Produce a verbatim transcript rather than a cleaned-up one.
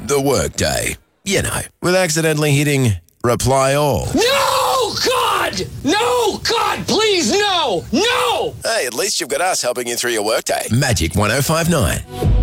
the workday. You know, with accidentally hitting reply all. No, God! No, God, please, no! No! Hey, at least you've got us helping you through your workday. Magic one oh five nine.